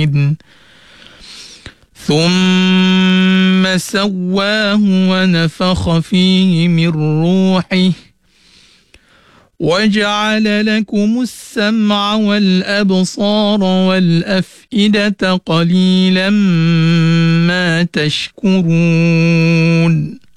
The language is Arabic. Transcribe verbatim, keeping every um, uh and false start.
ثم سواه ونفخ فيه من روحه وجعل لكم السمع والأبصار والأفئدة قليلا ما تشكرون.